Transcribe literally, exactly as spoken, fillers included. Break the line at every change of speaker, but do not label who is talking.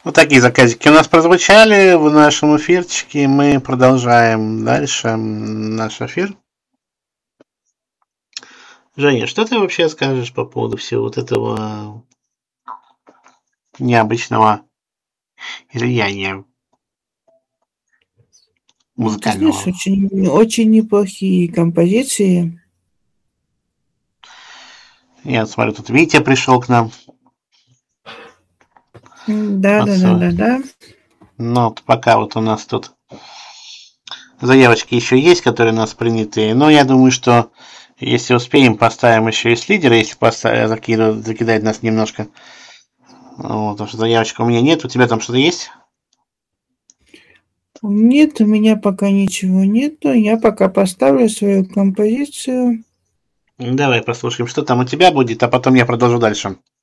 Вот такие заказики у нас прозвучали в нашем эфирчике. Мы продолжаем дальше наш эфир. Женя, что ты вообще скажешь по поводу всего вот этого необычного излияния
Ну, ты знаешь,
музыкального?
очень, очень неплохие композиции.
Я смотрю, тут Витя пришел к нам.
Да, да, да,
Отсюда.
да, да.
Но вот пока вот у нас тут заявочки еще есть, которые у нас приняты. Но я думаю, что если успеем, поставим еще и с лидера, если поставим, закидывает, закидает нас немножко. Вот, потому что заявочка у меня нет. У тебя там что-то есть?
Нет, у меня пока ничего нету. Я пока поставлю свою композицию.
Давай послушаем, что там у тебя будет, а потом я продолжу дальше.